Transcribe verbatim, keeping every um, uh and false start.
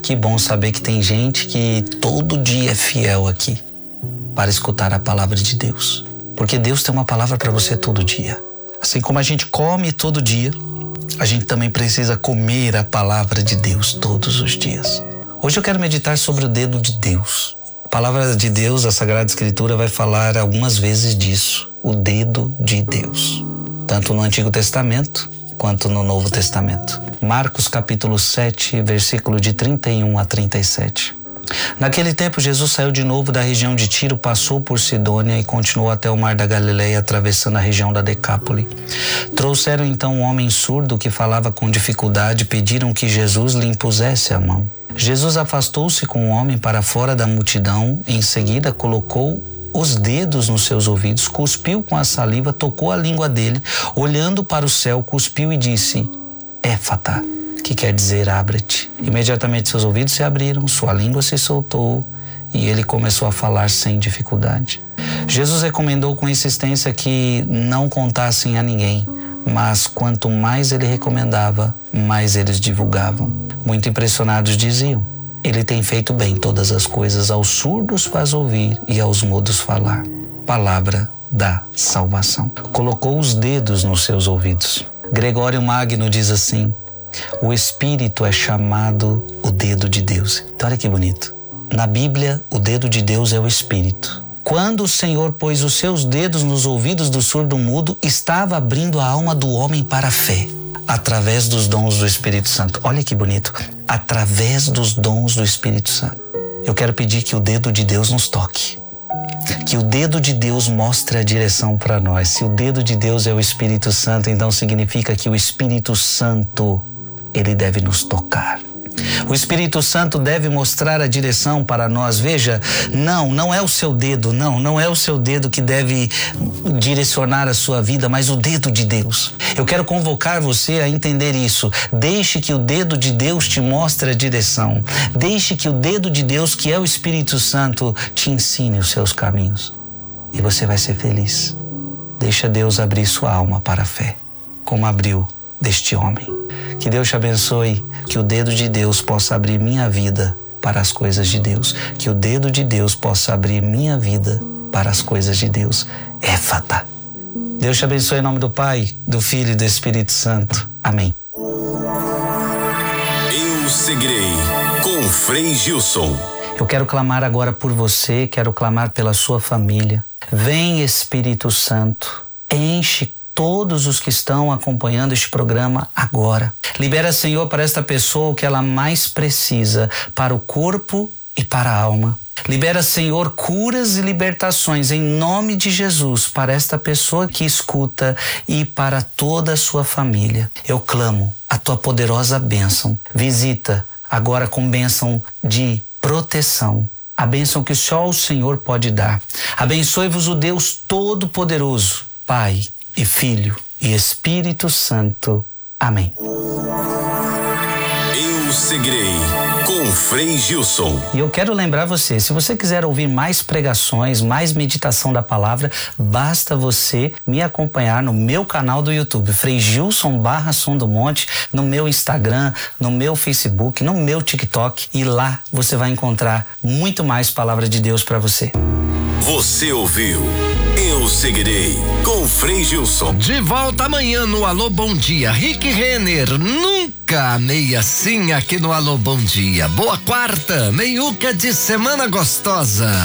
Que bom saber que tem gente que todo dia é fiel aqui para escutar a palavra de Deus. Porque Deus tem uma palavra para você todo dia. Assim como a gente come todo dia, a gente também precisa comer a palavra de Deus todos os dias. Hoje eu quero meditar sobre o dedo de Deus. A palavra de Deus, a Sagrada Escritura, vai falar algumas vezes disso. O dedo de Deus. Tanto no Antigo Testamento quanto no Novo Testamento. Marcos capítulo sete, versículo de trinta e um a trinta e sete. Naquele tempo, Jesus saiu de novo da região de Tiro, passou por Sidônia e continuou até o mar da Galileia, atravessando a região da Decápole. Trouxeram então um homem surdo que falava com dificuldade e pediram que Jesus lhe impusesse a mão. Jesus afastou-se com o homem para fora da multidão, em seguida colocou os dedos nos seus ouvidos, cuspiu com a saliva, tocou a língua dele, olhando para o céu, cuspiu e disse: Éfata, que quer dizer abre-te. Imediatamente seus ouvidos se abriram, sua língua se soltou e ele começou a falar sem dificuldade. Jesus recomendou com insistência que não contassem a ninguém, mas quanto mais ele recomendava, mais eles divulgavam. Muito impressionados diziam: ele tem feito bem todas as coisas, aos surdos faz ouvir e aos mudos falar. Palavra da salvação. Colocou os dedos nos seus ouvidos. Gregório Magno diz assim: o Espírito é chamado o dedo de Deus. Então olha que bonito. Na Bíblia, o dedo de Deus é o Espírito. Quando o Senhor pôs os seus dedos nos ouvidos do surdo mudo, estava abrindo a alma do homem para a fé, através dos dons do Espírito Santo. Olha que bonito. Através dos dons do Espírito Santo. Eu quero pedir que o dedo de Deus nos toque. Que o dedo de Deus mostre a direção para nós. Se o dedo de Deus é o Espírito Santo, então significa que o Espírito Santo, ele deve nos tocar. O Espírito Santo deve mostrar a direção para nós. Veja, não, não é o seu dedo, não, não é o seu dedo que deve direcionar a sua vida, mas o dedo de Deus. Eu quero convocar você a entender isso. Deixe que o dedo de Deus te mostre a direção. Deixe que o dedo de Deus, que é o Espírito Santo, te ensine os seus caminhos. E você vai ser feliz. Deixa Deus abrir sua alma para a fé, como abriu deste homem. Que Deus te abençoe, que o dedo de Deus possa abrir minha vida para as coisas de Deus. Que o dedo de Deus possa abrir minha vida para as coisas de Deus. Éfata. Deus te abençoe em nome do Pai, do Filho e do Espírito Santo. Amém. Eu seguirei com Frei Gilson. Eu quero clamar agora por você, quero clamar pela sua família. Vem, Espírito Santo, enche todos os que estão acompanhando este programa agora. Libera, Senhor, para esta pessoa o que ela mais precisa, para o corpo e para a alma. Libera, Senhor, curas e libertações em nome de Jesus para esta pessoa que escuta e para toda a sua família. Eu clamo a tua poderosa bênção. Visita agora com bênção de proteção. A bênção que só o Senhor pode dar. Abençoe-vos o Deus Todo-Poderoso, Pai e Filho e Espírito Santo. Amém. Eu seguirei com Frei Gilson. E eu quero lembrar você, se você quiser ouvir mais pregações, mais meditação da palavra, basta você me acompanhar no meu canal do YouTube, Frei Gilson barra Som do Monte, no meu Instagram, no meu Facebook, no meu TikTok, e lá você vai encontrar muito mais palavra de Deus para você. Você ouviu Eu Seguirei com Frei Gilson. De volta amanhã no Alô Bom Dia. Rick Renner, nunca amei assim aqui no Alô Bom Dia. Boa quarta, meiuca de semana gostosa.